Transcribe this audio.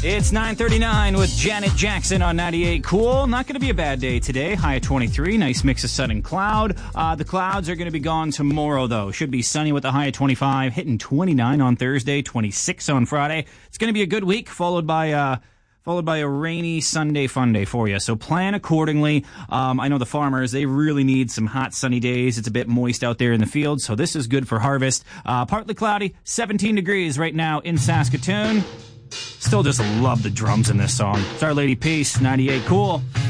It's 9:39 with Janet Jackson on 98 Cool. Not going to be a bad day today. High of 23. Nice mix of sun and cloud. The clouds are going to be gone tomorrow, though. Should be sunny with a high of 25. Hitting 29 on Thursday, 26 on Friday. It's going to be a good week, followed by a rainy Sunday fun day for you. So plan accordingly. I know the farmers, they really need some hot sunny days. It's a bit moist out there in the field, so this is good for harvest. Partly cloudy, 17 degrees right now in Saskatoon. Still just love the drums in this song. It's Our Lady Peace, 98 Cool.